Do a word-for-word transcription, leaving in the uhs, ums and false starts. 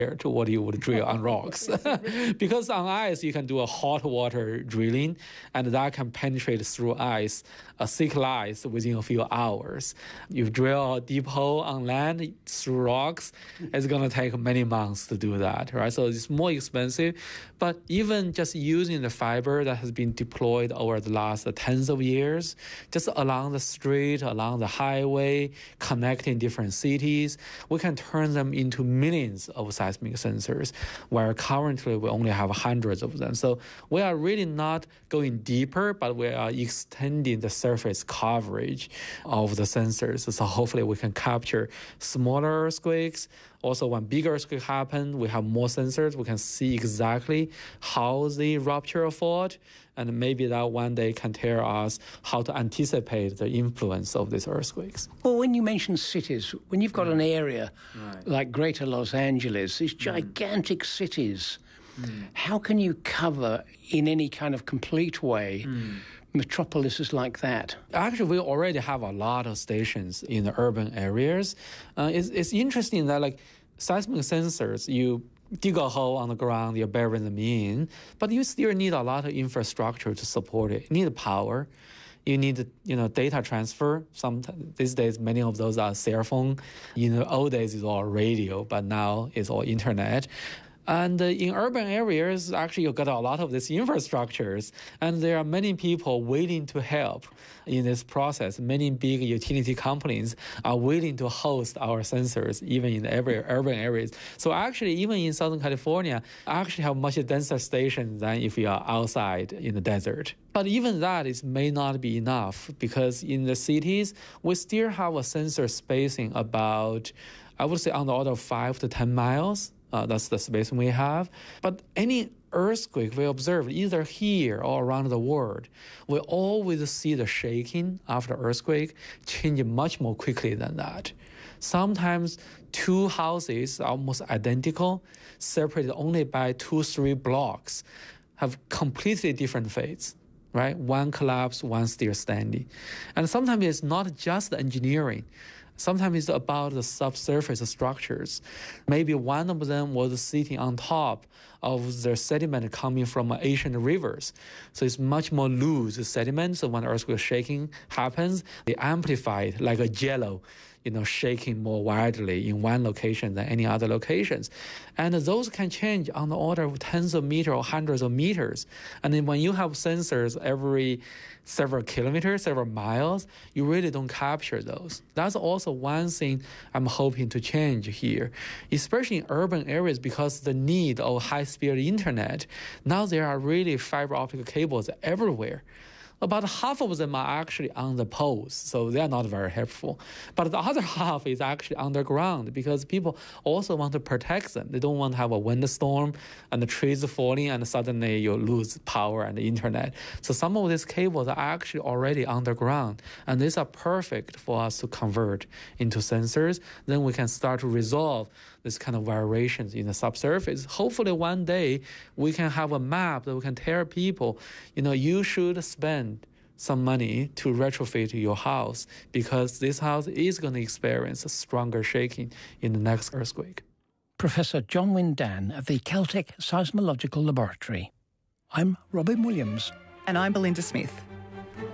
to what you would drill on rocks. Because on ice, you can do a hot water drilling, and that can penetrate through ice, a thick ice within a few hours. You drill a deep hole on land through rocks, it's going to take many months to do that, right? So it's more expensive. But even just using the fiber that has been deployed over the last tens of years, just along the street, along the highway, connecting different cities, we can turn them into millions of seismic sensors, where currently we only have hundreds of them. So we are really not going deeper, but we are extending the surface coverage of the sensors. So hopefully we can capture smaller earthquakes. Also, when bigger earthquakes happen, we have more sensors. We can see exactly how they rupture a fault, and maybe that one day can tell us how to anticipate the influence of these earthquakes. Well, when you mention cities, when you've got mm. an area right. like Greater Los Angeles, these gigantic mm. cities, mm. how can you cover in any kind of complete way mm. metropolises like that? Actually, we already have a lot of stations in the urban areas. Uh, it's, it's interesting that, like, seismic sensors, you dig a hole on the ground, you bury them in, but you still need a lot of infrastructure to support it. You need power. You need, you know, data transfer. Some these days, many of those are cell phone. In the old days, it's all radio, but now it's all internet. And uh, in urban areas, actually, you got a lot of these infrastructures, and there are many people willing to help in this process. Many big utility companies are willing to host our sensors, even in every urban areas. So actually, even in Southern California, I actually have much denser stations than if you are outside in the desert. But even that is may not be enough, because in the cities, we still have a sensor spacing about, I would say, on the order of five to ten miles. Uh, that's the spacing we have. But any earthquake we observe, either here or around the world, we always see the shaking after earthquake change much more quickly than that. Sometimes two houses, almost identical, separated only by two, three blocks, have completely different fates. Right? One collapsed, one still standing. And sometimes it's not just engineering. Sometimes it's about the subsurface structures. Maybe one of them was sitting on top of the sediment coming from ancient rivers. So it's much more loose sediment. So when earthquake shaking happens, they amplify it like a jello, you know, shaking more widely in one location than any other locations. And those can change on the order of tens of meters or hundreds of meters. And then when you have sensors every several kilometers, several miles, you really don't capture those. That's also one thing I'm hoping to change here, especially in urban areas, because the need of high-speed internet, now there are really fiber optic cables everywhere. About half of them are actually on the poles, so they are not very helpful. But the other half is actually underground, because people also want to protect them. They don't want to have a windstorm and the trees falling and suddenly you lose power and the internet. So some of these cables are actually already underground, and these are perfect for us to convert into sensors. Then we can start to resolve this kind of variations in the subsurface. Hopefully one day we can have a map that we can tell people, you know, you should spend some money to retrofit your house, because this house is going to experience a stronger shaking in the next earthquake. Professor John Wyn Dan of the Caltech Seismological Laboratory. I'm Robin Williams. And I'm Belinda Smith.